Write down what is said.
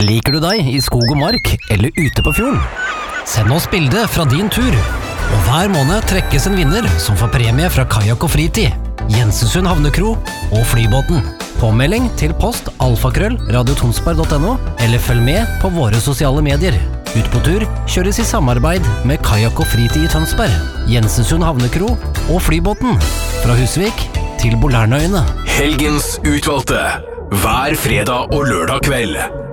Liker du deg i skog og mark eller ute på fjorden? Send oss bilde fra din tur. Og hver måned trekkes en vinner som får premie fra Kajak og Fritid, Jensesund Havnekro og Flybåten. Påmelding til post alfakrøll.radiotonsberg.no eller følg med på våre sosiale medier. Ut på tur kjøres i samarbeid med Kajak og Fritid i Tønsberg, Jensesund Havnekro og Flybåten. Fra Husvik til Bolernøyene. Helgens utvalgte. Hver fredag og lørdag kveld.